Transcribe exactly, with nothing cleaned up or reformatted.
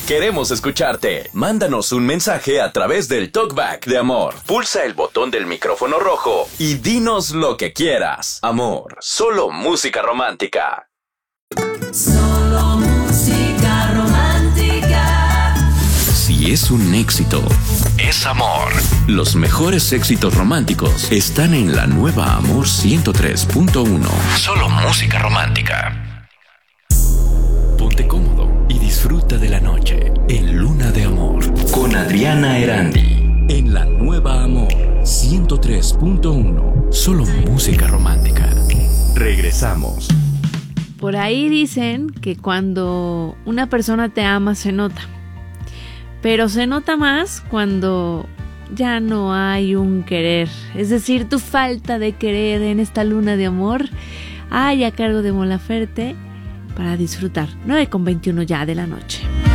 Queremos escucharte. Mándanos un mensaje a través del TalkBack de Amor. Pulsa el botón del micrófono rojo y dinos lo que quieras. Amor, solo música romántica. Solo música romántica. Si es un éxito, es amor. Los mejores éxitos románticos están en la nueva Amor ciento tres punto uno. Solo música romántica. Ponte cómodo y disfruta de la noche en Luna de Amor con Adriana Erandi. En la nueva Amor ciento tres punto uno. Solo música romántica. Regresamos. Por ahí dicen que cuando una persona te ama se nota, pero se nota más cuando ya no hay un querer, es decir, tu falta de querer en esta luna de amor. Ay, a cargo de Mon Laferte para disfrutar. nueve con veintiuno ya de la noche.